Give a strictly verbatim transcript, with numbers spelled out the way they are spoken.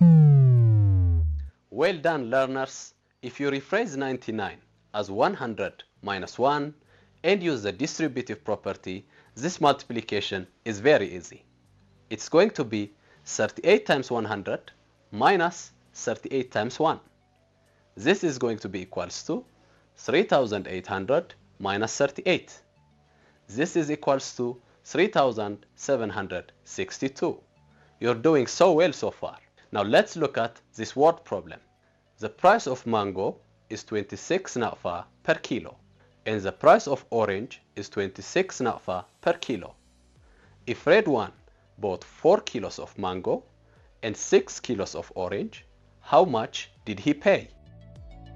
Well done, learners. If you rephrase ninety-nine as one hundred minus one and use the distributive property, this multiplication is very easy. It's going to be thirty-eight times one hundred minus thirty-eight times one. This is going to be equals to three thousand eight hundred minus thirty-eight. This is equals to three thousand seven hundred sixty-two. You're doing so well so far. Now let's look at this word problem. The price of mango is twenty-six nafa per kilo, and the price of orange is twenty-six nafa per kilo. If red one bought four kilos of mango and six kilos of orange, how much did he pay?